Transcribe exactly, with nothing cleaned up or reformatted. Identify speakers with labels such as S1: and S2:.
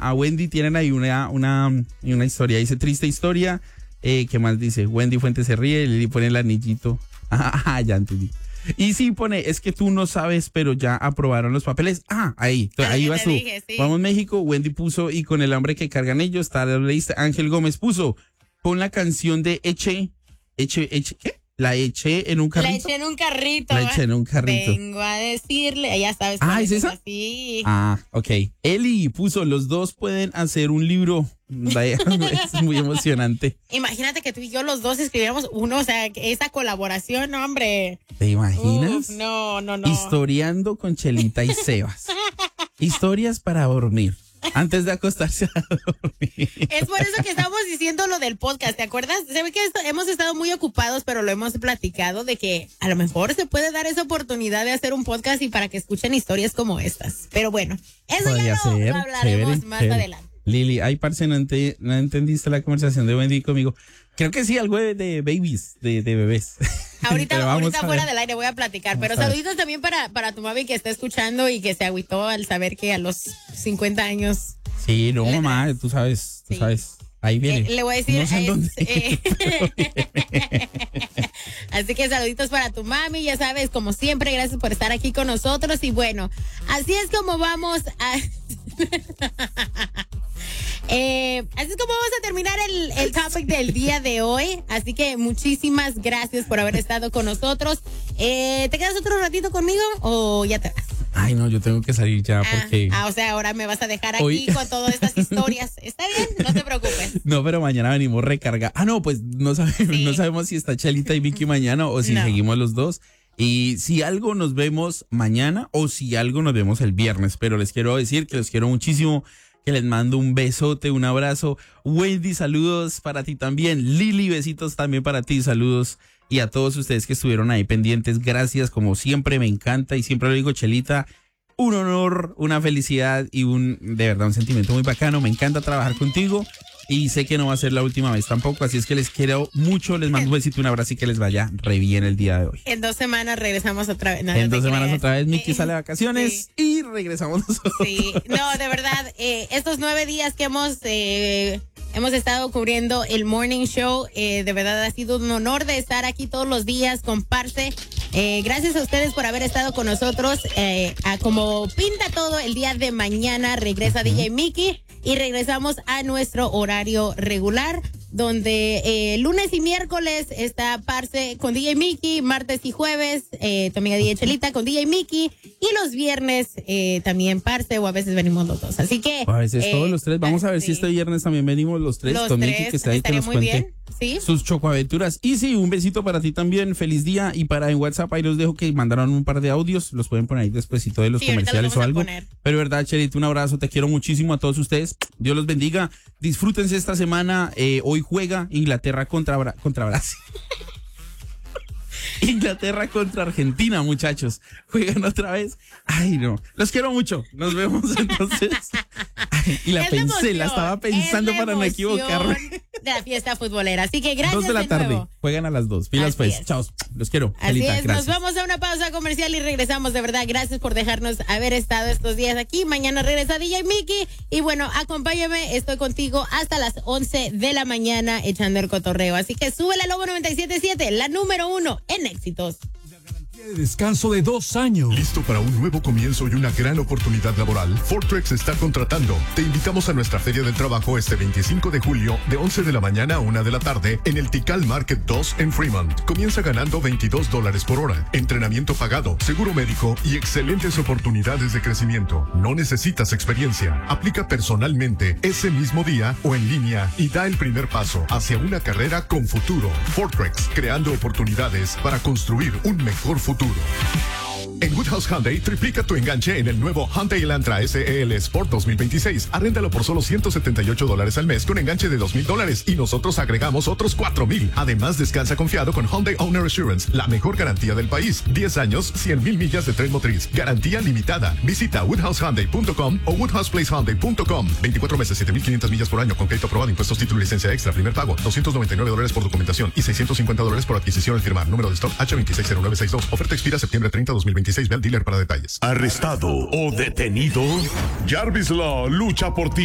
S1: a Wendy, tienen ahí una, una, una historia. Dice, triste historia. Eh, ¿Qué más dice? Wendy Fuentes se ríe y le pone el anillito. Ah, ya entendí. Y sí pone, es que tú no sabes, pero ya aprobaron los papeles. Ah, ahí, ahí vas tú. Dije, sí. Vamos México, Wendy puso, y con el hambre que cargan ellos, tal vez Ángel Gómez puso, pon la canción de Eche, Eche, Eche, ¿qué? La eché en un carrito.
S2: La eché en un carrito.
S1: La eché en un carrito.
S2: Vengo a decirle, ya sabes.
S1: Ah, ¿es esa?
S2: Así.
S1: Ah, ok. Eli puso, los dos pueden hacer un libro. Vaya, es muy emocionante.
S2: Imagínate que tú y yo los dos escribiéramos uno, o sea, esa colaboración, hombre.
S1: ¿Te imaginas?
S2: Uf, no, no, no.
S1: Historiando con Chelita y Sebas. Historias para dormir. Antes de acostarse a dormir.
S2: Es por eso que estamos diciendo lo del podcast, ¿te acuerdas? Se ve que esto, hemos estado muy ocupados, pero lo hemos platicado de que a lo mejor se puede dar esa oportunidad de hacer un podcast y para que escuchen historias como estas. Pero bueno, eso Podría ya lo, ser, lo hablaremos chévere, más chévere. adelante.
S1: Lili, ay, parce, no, ente, no entendiste la conversación de Wendy conmigo. Creo que sí, algo de, de babies, de, de bebés.
S2: Ahorita, ahorita fuera del aire voy a platicar, vamos pero saluditos también para, para tu mami que está escuchando y que se agüitó al saber que a los cincuenta años.
S1: Sí, no, mamá, tú sabes, tú sí. sabes. Ahí viene.
S2: Eh, le voy a decir.
S1: No sé
S2: es,
S1: dónde.
S2: Eh, así que saluditos para tu mami, ya sabes, como siempre, gracias por estar aquí con nosotros. Y bueno, así es como vamos a. Eh, así es como vamos a terminar el, el topic del día de hoy. Así que muchísimas gracias por haber estado con nosotros. Eh, ¿Te quedas otro ratito conmigo o ya te vas?
S1: Ay, no, yo tengo que salir ya porque...
S2: Ah, ah o sea, ahora me vas a dejar aquí
S1: Hoy...
S2: con todas estas historias. Está bien, no te preocupes.
S1: No, pero mañana venimos recarga. Ah, no, pues no sabemos, sí. no sabemos si está Chelita y Vicky mañana o si no. seguimos los dos. Y si algo nos vemos mañana o si algo nos vemos el viernes. Pero les quiero decir que los quiero muchísimo. Que les mando un besote, un abrazo. Wendy, saludos para ti también. Lili, besitos también para ti, saludos. Y a todos ustedes que estuvieron ahí pendientes, gracias. Como siempre, me encanta y siempre lo digo, Chelita, un honor, una felicidad y un, de verdad, un sentimiento muy bacano. Me encanta trabajar contigo y sé que no va a ser la última vez tampoco. Así es que les quiero mucho, les mando un besito, un abrazo y que les vaya re bien el día de hoy.
S2: En dos semanas regresamos otra vez. No,
S1: en
S2: no
S1: dos semanas
S2: creas.
S1: otra vez Miki
S2: eh,
S1: sale de vacaciones sí. y regresamos nosotros.
S2: Sí, no, de verdad, eh, estos nueve días que hemos eh, hemos estado cubriendo el Morning Show, eh, de verdad ha sido un honor de estar aquí todos los días con Parce. Eh, gracias a ustedes por haber estado con nosotros. Eh, a como pinta todo, el día de mañana regresa uh-huh. D J Mickey y regresamos a nuestro horario regular, donde eh, lunes y miércoles está Parce con D J Mickey, martes y jueves eh, tu amiga D J Chelita con D J Mickey y los viernes eh, también Parce o a veces venimos los dos. Así que
S1: a veces
S2: eh,
S1: todos los tres. Vamos a ver
S2: sí.
S1: si este viernes también venimos los tres.
S2: Los
S1: con
S2: tres,
S1: Mickey, que está ahí, que nos
S2: muy
S1: cuente
S2: bien. ¿Sí?
S1: sus chocoaventuras. Y sí, un besito para ti también. Feliz día. Y para en WhatsApp ahí los dejo que mandaron un par de audios. Los pueden poner ahí despuesito de los
S2: sí,
S1: comerciales
S2: los
S1: o algo.
S2: Poner.
S1: Pero verdad, Chelita, un abrazo. Te quiero muchísimo a todos ustedes. Dios los bendiga. Disfrútense esta semana. Eh, hoy juega Inglaterra contra, Bra- contra Brasil. Inglaterra contra Argentina, muchachos. Juegan otra vez. Ay, no. Los quiero mucho. Nos vemos entonces. Ay, y la
S2: es
S1: pensé,
S2: la, emoción,
S1: la estaba pensando para no equivocarme.
S2: De la fiesta futbolera. Así que gracias.
S1: Dos de la
S2: de
S1: tarde.
S2: nuevo.
S1: Juegan a las dos. Pilas,
S2: Así
S1: pues.
S2: Es.
S1: Chao. Los quiero.
S2: Así
S1: Chelita,
S2: es.
S1: gracias.
S2: Nos vamos a una pausa comercial y regresamos. De verdad, gracias por dejarnos haber estado estos días aquí. Mañana regresa D J Mickey. Y bueno, acompáñame. Estoy contigo hasta las once de la mañana echando el cotorreo. Así que sube la Lobo noventa y siete punto siete, la número uno en éxitos.
S3: De descanso de dos años.
S4: ¿Listo para un nuevo comienzo y una gran oportunidad laboral? Fortrex está contratando. Te invitamos a nuestra Feria del Trabajo este veinticinco de julio de once de la mañana a una de la tarde en el Tikal Market dos en Fremont. Comienza ganando veintidós dólares por hora. Entrenamiento pagado, seguro médico y excelentes oportunidades de crecimiento. No necesitas experiencia. Aplica personalmente ese mismo día o en línea y da el primer paso hacia una carrera con futuro. Fortrex, creando oportunidades para construir un mejor futuro. En Woodhouse Hyundai, triplica tu enganche en el nuevo Hyundai Elantra S E L Sport dos mil veintiséis. Arréndalo por solo ciento setenta y ocho dólares al mes con enganche de dos mil dólares y nosotros agregamos otros cuatro mil. Además, descansa confiado con Hyundai Owner Assurance, la mejor garantía del país. diez años, cien mil millas de tren motriz. Garantía limitada. Visita woodhouse hyundai punto com o woodhouse place hyundai punto com. veinticuatro meses, siete mil quinientas millas por año con crédito aprobado, impuestos, título y licencia extra. Primer pago, doscientos noventa y nueve dólares por documentación y seiscientos cincuenta dólares por adquisición al firmar. Número de stock H veintiséis cero nueve sesenta y dos. Oferta expira septiembre treinta, dos mil veintiséis. Ve al dealer para detalles.
S5: ¿Arrestado o detenido? Jarvis Law lucha por ti.